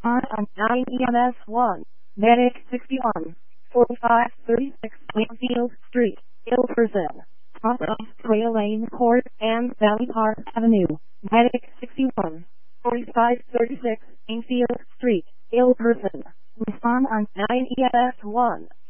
on 9 EMS 1, Medic 61, 4536 Wakefield Street, Ilverson, top of Trail Lane Court and Valley Park Avenue, Medic 61, 4536 Wakefield Street, Ilverson. Respond on 9 EMS 1.